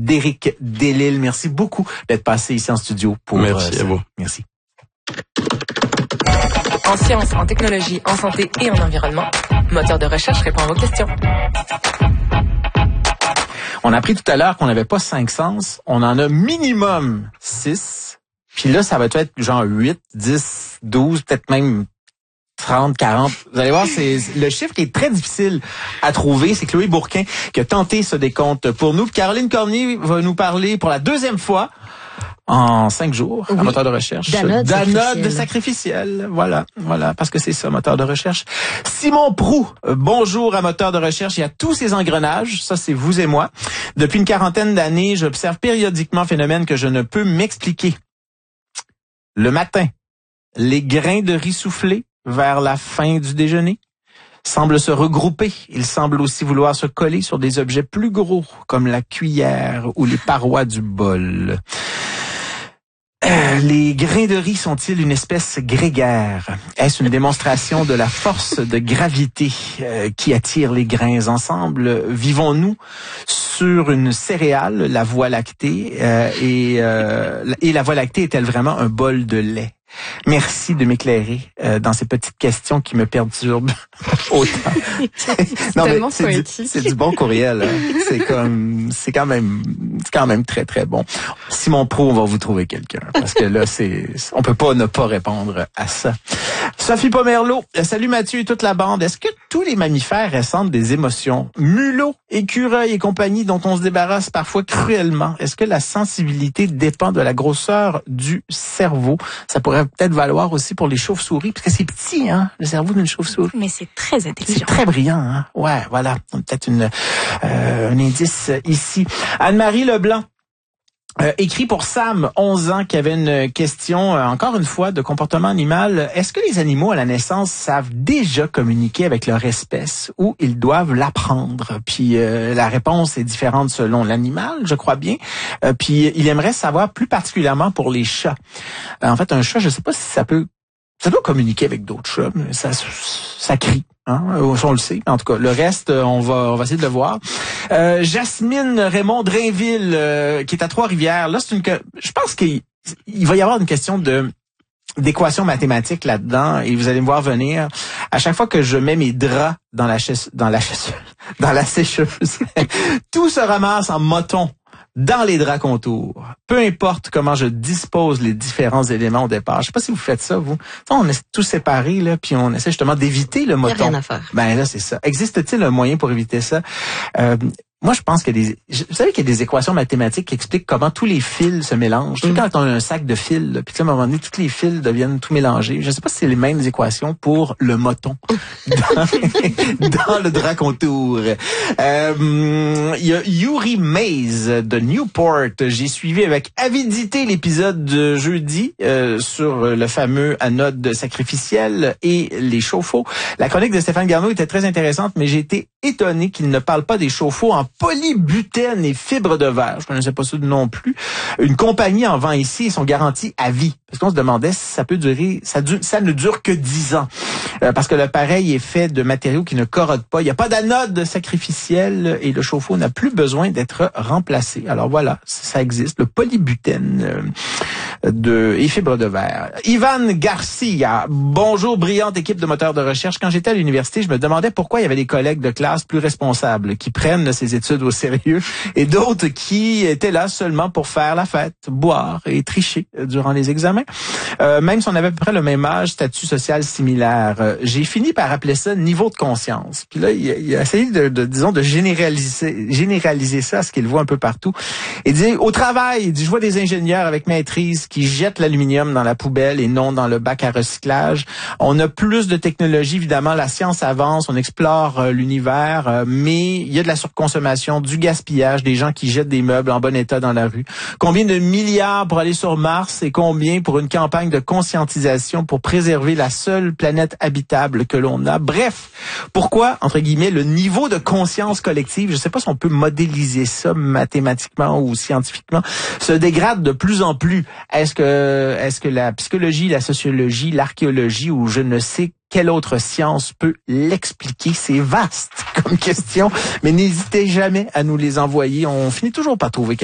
d'Éric Delisle. Merci beaucoup d'être passé ici en studio pour Merci à vous. Merci. En sciences, en technologie, en santé et en environnement, Moteur de recherche répond à vos questions. On a appris tout à l'heure qu'on n'avait pas 5 sens. On en a minimum 6. Puis là, ça va être genre 8, 10, 12, peut-être même 30, 40. Vous allez voir, c'est le chiffre qui est très difficile à trouver. C'est Chloé Bourquin qui a tenté ce décompte pour nous. Caroline Cormier va nous parler pour la 2e fois en 5 jours, un moteur de recherche. D'anode sacrificielle. Voilà, parce que c'est ça, moteur de recherche. Simon Proulx, bonjour à moteur de recherche. Il y a tous ces engrenages, ça c'est vous et moi. Depuis une 40aine d'années, j'observe périodiquement un phénomène que je ne peux m'expliquer. Le matin, les grains de riz soufflés vers la fin du déjeuner semblent se regrouper. Ils semblent aussi vouloir se coller sur des objets plus gros, comme la cuillère ou les parois du bol. Les grains de riz sont-ils une espèce grégaire? Est-ce une démonstration de la force de gravité qui attire les grains ensemble? Vivons-nous sur une céréale, la Voie lactée, et la Voie lactée est-elle vraiment un bol de lait? Merci de m'éclairer dans ces petites questions qui me perturbent autant. C'est du bon courriel. Hein. C'est quand même très très bon. Simon Proulx, on va vous trouver quelqu'un parce que là on peut pas ne pas répondre à ça. Sophie Pomerleau, salut Mathieu et toute la bande. Est-ce que tous les mammifères ressentent des émotions? Mulots, écureuils et compagnie dont on se débarrasse parfois cruellement. Est-ce que la sensibilité dépend de la grosseur du cerveau? Ça pourrait peut-être valoir aussi pour les chauves-souris, parce que c'est petit, hein, le cerveau d'une chauve-souris. Mais c'est très intelligent. C'est très brillant, hein. Ouais, voilà. Peut-être un indice ici. Anne-Marie Leblanc. Écrit pour Sam, 11 ans, qui avait une question, encore une fois, de comportement animal. Est-ce que les animaux à la naissance savent déjà communiquer avec leur espèce ou ils doivent l'apprendre? Puis la réponse est différente selon l'animal, je crois bien. Puis il aimerait savoir plus particulièrement pour les chats. En fait, un chat, je sais pas si ça doit communiquer avec d'autres chats, mais ça crie. Hein, on le sait. En tout cas, le reste, on va essayer de le voir. Jasmine Raymond Drainville, qui est à Trois-Rivières. Là, je pense qu'il va y avoir une question d'équation mathématique là-dedans, et vous allez me voir venir. À chaque fois que je mets mes draps dans la sécheuse, tout se ramasse en moton dans les draps contours. Peu importe comment je dispose les différents éléments au départ. Je sais pas si vous faites ça, vous. On est tous séparés, là, puis on essaie justement d'éviter le moton. Il n'y a rien à faire. Ben là, c'est ça. Existe-t-il un moyen pour éviter ça? Moi, je pense qu'il y a vous savez qu'il y a des équations mathématiques qui expliquent comment tous les fils se mélangent. Tu sais, quand on a un sac de fils, puis à un moment donné, tous les fils deviennent tout mélangés. Je sais pas si c'est les mêmes équations pour le moton dans le drap contour. Il y a Yuri Mays de Newport. J'ai suivi avec avidité l'épisode de jeudi sur le fameux anode sacrificiel et les chauffe-eau. La chronique de Stéphane Garneau était très intéressante, mais j'ai été étonné qu'il ne parle pas des chauffe-eau en polybutène et fibres de verre. Je connaissais pas ça non plus. Une compagnie en vend ici et sont garanties à vie. Parce qu'on se demandait si ça peut durer, ça ne dure que 10 ans. Parce que l'appareil est fait de matériaux qui ne corrodent pas. Il n'y a pas d'anode sacrificielle et le chauffe-eau n'a plus besoin d'être remplacé. Alors voilà, ça existe. Le polybutène et fibres de verre. Ivan Garcia. Bonjour, brillante équipe de moteurs de recherche. Quand j'étais à l'université, je me demandais pourquoi il y avait des collègues de classe plus responsables qui prennent ces études au sérieux et d'autres qui étaient là seulement pour faire la fête, boire et tricher durant les examens. Même si on avait à peu près le même âge, statut social similaire. J'ai fini par appeler ça niveau de conscience. Puis là, il a essayé de généraliser ça à ce qu'il voit un peu partout. Il dit, au travail, je vois des ingénieurs avec maîtrise qui jettent l'aluminium dans la poubelle et non dans le bac à recyclage. On a plus de technologie, évidemment, la science avance, on explore l'univers, mais il y a de la surconsommation, du gaspillage, des gens qui jettent des meubles en bon état dans la rue. Combien de milliards pour aller sur Mars et combien pour une campagne de conscientisation pour préserver la seule planète habitable que l'on a? Bref, pourquoi, entre guillemets, le niveau de conscience collective, je ne sais pas si on peut modéliser ça mathématiquement ou scientifiquement, se dégrade de plus en plus. Est-ce que la psychologie, la sociologie, l'archéologie ou je ne sais quelle autre science peut l'expliquer? C'est vaste comme question, mais n'hésitez jamais à nous les envoyer. On finit toujours par trouver